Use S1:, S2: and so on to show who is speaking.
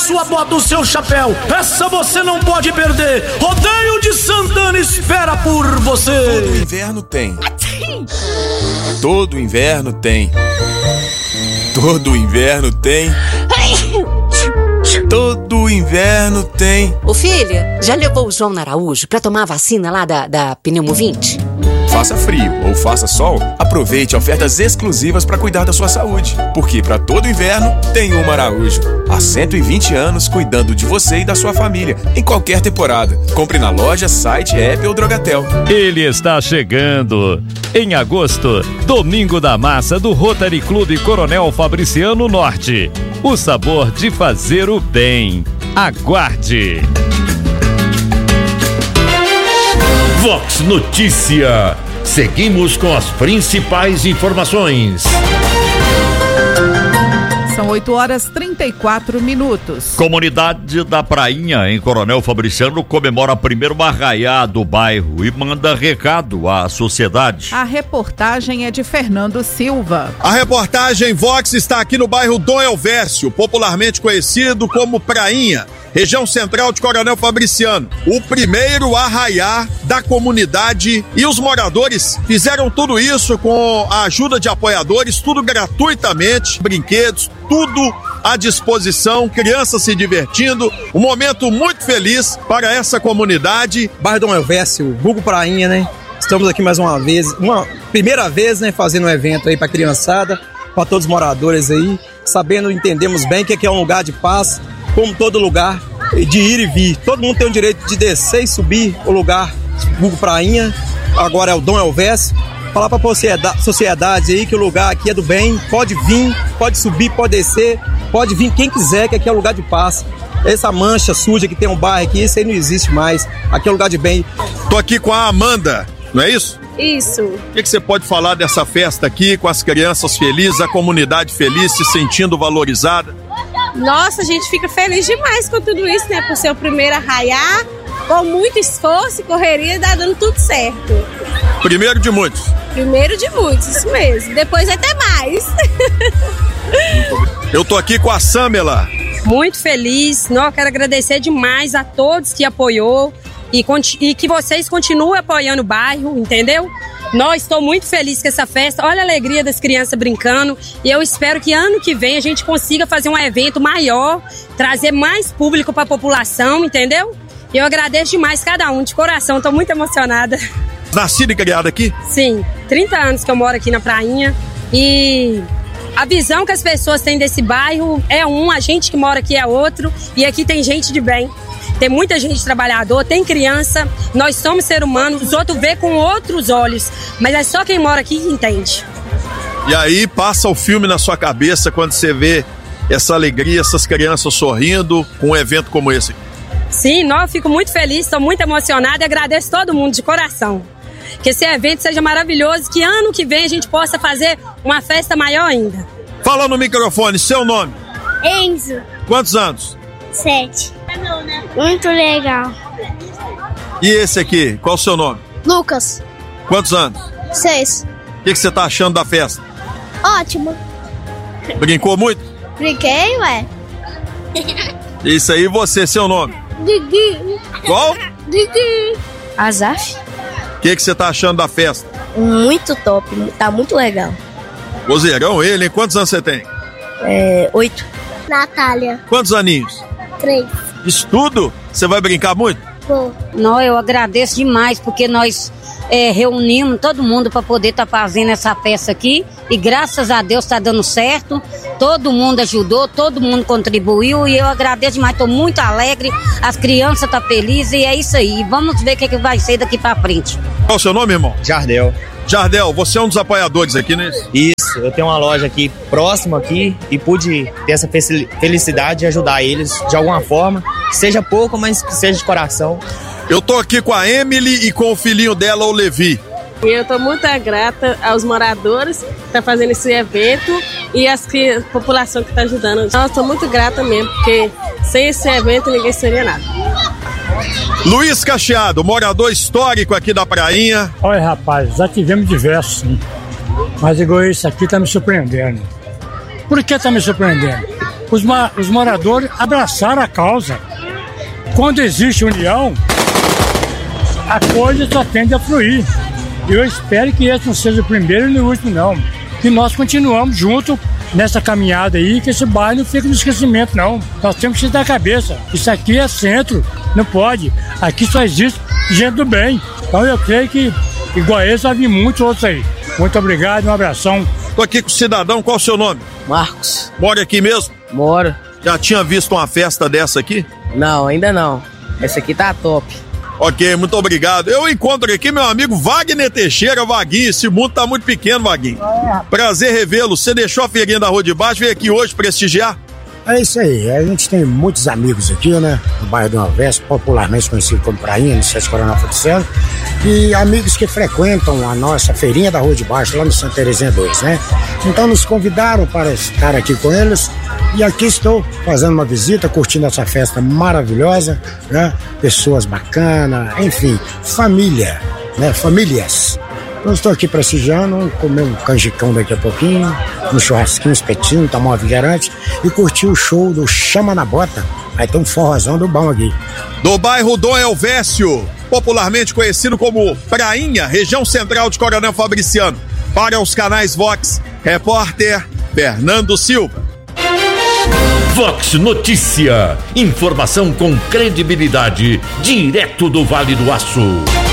S1: sua bota, o seu chapéu. Essa você não pode perder. Rodeio de Santana espera por você.
S2: Todo inverno tem. Todo inverno tem. Todo inverno tem. Todo inverno tem.
S3: Ô filha, já levou o João Araújo pra tomar a vacina lá da Pneumovinte?
S2: Faça frio ou faça sol, aproveite ofertas exclusivas para cuidar da sua saúde. Porque para todo inverno tem uma Araújo. Há 120 anos cuidando de você e da sua família, em qualquer temporada. Compre na loja, site, app ou Drogatel.
S4: Ele está chegando. Em agosto, Domingo da Massa do Rotary Clube Coronel Fabriciano Norte. O sabor de fazer o bem. Aguarde!
S5: Vox Notícia. Seguimos com as principais informações.
S6: São 8h34.
S5: Comunidade da Prainha, em Coronel Fabriciano, comemora primeiro arraiá do bairro e manda recado à sociedade.
S6: A reportagem é de Fernando Silva.
S7: A reportagem Vox está aqui no bairro Dom Elvésio, popularmente conhecido como Prainha, região central de Coronel Fabriciano. O primeiro arraiá da comunidade, e os moradores fizeram tudo isso com a ajuda de apoiadores, tudo gratuitamente, brinquedos, tudo à disposição, crianças se divertindo, um momento muito feliz para essa comunidade.
S8: Bairro Dom Elvésio, vulgo Prainha, né? Estamos aqui mais uma vez, uma primeira vez, né, fazendo um evento aí para a criançada, para todos os moradores aí, sabendo, entendemos bem que aqui é um lugar de paz, como todo lugar, de ir e vir. Todo mundo tem o direito de descer e subir o lugar, vulgo Prainha, agora é o Dom Elvésio. Falar para a sociedade aí que o lugar aqui é do bem, pode vir, pode subir, pode descer, pode vir quem quiser, que aqui é um lugar de paz. Essa mancha suja que tem um bairro aqui, isso aí não existe mais. Aqui é um lugar de bem.
S7: Tô aqui com a Amanda, não é isso?
S9: Isso.
S7: O que você pode falar dessa festa aqui, com as crianças felizes, a comunidade feliz, se sentindo valorizada?
S9: Nossa, a gente fica feliz demais com tudo isso, né? Por ser o primeiro arraiá, com muito esforço e correria, tá dando tudo certo.
S7: Primeiro de muitos.
S9: Primeiro de muitos, isso mesmo. Depois até mais.
S7: Eu tô aqui com a Samela.
S10: Muito feliz. Não, quero agradecer demais a todos que apoiou e que vocês continuem apoiando o bairro, entendeu? Estou muito feliz com essa festa. Olha a alegria das crianças brincando. E eu espero que ano que vem a gente consiga fazer um evento maior, trazer mais público para a população, entendeu? E eu agradeço demais cada um, de coração. Estou muito emocionada.
S7: Nascida e criada aqui?
S10: Sim, 30 anos que eu moro aqui na Prainha. E a visão que as pessoas têm desse bairro é a gente que mora aqui é outro. E aqui tem gente de bem. Tem muita gente trabalhadora, tem criança, nós somos seres humanos, os outros vê com outros olhos, mas é só quem mora aqui que entende.
S7: E aí passa o filme na sua cabeça quando você vê essa alegria, essas crianças sorrindo com um evento como esse.
S10: Sim, eu fico muito feliz, estou muito emocionada e agradeço todo mundo de coração. Que esse evento seja maravilhoso, que ano que vem a gente possa fazer uma festa maior ainda.
S7: Fala no microfone, seu nome?
S11: Enzo.
S7: Quantos anos?
S11: 7. Muito legal.
S7: E esse aqui, qual o seu nome?
S11: Lucas.
S7: Quantos anos?
S11: 6.
S7: O que você tá achando da festa?
S11: Ótimo.
S7: Brincou muito?
S11: Brinquei, ué.
S7: Isso aí, você, seu nome?
S11: Didi.
S7: Qual?
S11: Didi.
S12: Azaf.
S7: O que você tá achando da festa?
S12: Muito top, tá muito legal.
S7: Vozeirão ele, hein? Quantos anos você tem?
S12: 8.
S11: Natália.
S7: Quantos aninhos?
S11: 3.
S7: Isso tudo? Você vai brincar muito?
S11: Vou.
S12: Não, eu agradeço demais, porque nós reunimos todo mundo para poder estar fazendo essa festa aqui, e graças a Deus está dando certo, todo mundo ajudou, todo mundo contribuiu, e eu agradeço demais, estou muito alegre, as crianças estão felizes, e é isso aí, vamos ver o que vai ser daqui para frente.
S7: Qual o seu nome, irmão?
S13: Jardel.
S7: Jardel, você é um dos apoiadores aqui, né?
S13: Isso, eu tenho uma loja aqui próxima aqui e pude ter essa felicidade de ajudar eles de alguma forma, que seja pouco, mas que seja de coração.
S7: Eu tô aqui com a Emily e com o filhinho dela, o Levi.
S9: E eu tô muito grata aos moradores que estão fazendo esse evento e a população que está ajudando. Então, eu tô muito grata mesmo, porque sem esse evento ninguém seria nada.
S7: Luiz Cacheado, morador histórico aqui da Prainha.
S14: Olha, rapaz, já tivemos diversos, sim. Mas igual esse aqui tá me surpreendendo. Por que tá me surpreendendo? os moradores abraçaram a causa. Quando existe união, a coisa só tende a fluir. Eu espero que esse não seja o primeiro e o último, não. Que nós continuamos juntos nessa caminhada aí, que esse bairro não fique no esquecimento, não. Nós temos que tirar a cabeça. Isso aqui é centro, não pode. Aqui só existe gente do bem. Então eu creio que, igual a esse, vai vir muitos outros aí. Muito obrigado, um abração.
S7: Tô aqui com o cidadão, qual é o seu nome?
S15: Marcos.
S7: Mora aqui mesmo?
S15: Moro.
S7: Já tinha visto uma festa dessa aqui?
S15: Não, ainda não. Essa aqui tá top.
S7: Ok, muito obrigado. Eu encontro aqui meu amigo Wagner Teixeira. Vaguinho, esse mundo tá muito pequeno, Vaguinho. Prazer revê-lo. Você deixou a feirinha da Rua de Baixo, veio aqui hoje prestigiar?
S16: É isso aí, a gente tem muitos amigos aqui, né, no bairro do Alves, popularmente conhecido como Prainha, no Centro Coronel Fabriciano, e amigos que frequentam a nossa feirinha da Rua de Baixo, lá no Santa Terezinha 2, né. Então nos convidaram para estar aqui com eles, e aqui estou fazendo uma visita, curtindo essa festa maravilhosa, né, pessoas bacanas, enfim, família, né, famílias. Eu estou aqui prestigiando, comer um canjicão daqui a pouquinho, um churrasquinho, um espetinho, tomar uma refrigerante e curtir o show do Chama na Bota. Vai ter um forrozão do bom aqui.
S7: Do bairro Dom Elvésio, popularmente conhecido como Prainha, região central de Coronel Fabriciano. Para os canais Vox, repórter Fernando Silva.
S17: Vox Notícia. Informação com credibilidade, direto do Vale do Aço.